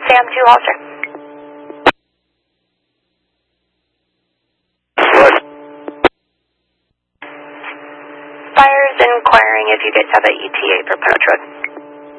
Sam 2 Holster. Fires inquiring if you guys have a ETA for Pono Road.